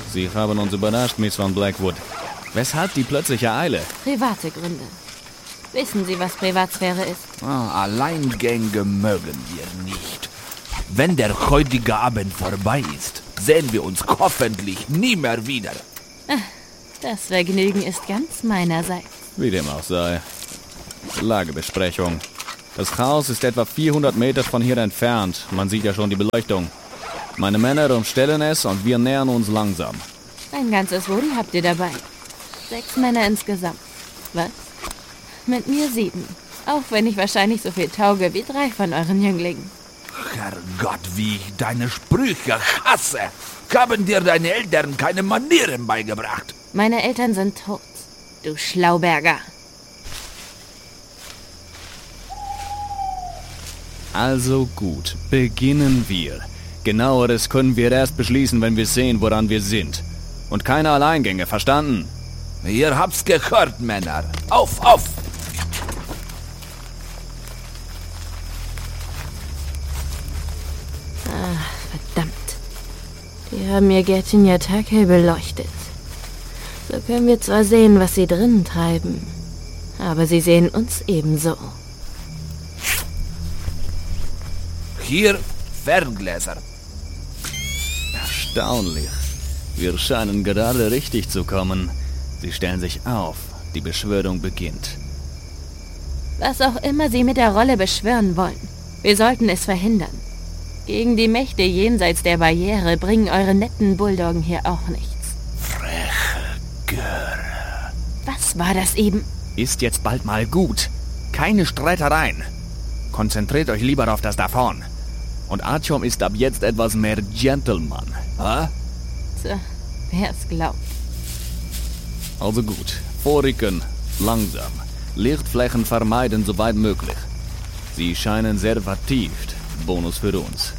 Sie haben uns überrascht, Miss Van Blackwood. Weshalb die plötzliche Eile? Private Gründe. Wissen Sie, was Privatsphäre ist? Alleingänge mögen wir nicht. Wenn der heutige Abend vorbei ist, sehen wir uns hoffentlich nie mehr wieder. Das Vergnügen ist ganz meinerseits. Wie dem auch sei. Lagebesprechung. Das Haus ist etwa 400 Meter von hier entfernt. Man sieht ja schon die Beleuchtung. Meine Männer umstellen es und wir nähern uns langsam. Ein ganzes Rudel habt ihr dabei. 6 Männer insgesamt. Was? Mit mir 7. Auch wenn ich wahrscheinlich so viel tauge wie 3 von euren Jünglingen. Herrgott, wie ich deine Sprüche hasse. Haben dir deine Eltern keine Manieren beigebracht? Meine Eltern sind tot, du Schlauberger. Also gut, beginnen wir. Genaueres können wir erst beschließen, wenn wir sehen, woran wir sind. Und keine Alleingänge, verstanden? Ihr habt's gehört, Männer. Auf, auf! Verdammt. Die haben ihr Gärtchen ja taghell beleuchtet. So können wir zwar sehen, was sie drinnen treiben, aber sie sehen uns ebenso. Hier Ferngläser. Erstaunlich. Wir scheinen gerade richtig zu kommen. Sie stellen sich auf. Die Beschwörung beginnt. Was auch immer sie mit der Rolle beschwören wollen, wir sollten es verhindern. Gegen die Mächte jenseits der Barriere bringen eure netten Bulldoggen hier auch nichts. Freche Göre. Was war das eben? Ist jetzt bald mal gut. Keine Streitereien. Konzentriert euch lieber auf das da vorn. Und Artyom ist ab jetzt etwas mehr Gentleman. Ha? Tja, wer's glaubt. Also gut. Vorrücken. Langsam. Lichtflächen vermeiden, soweit möglich. Sie scheinen sehr vertieft. Bonus für uns.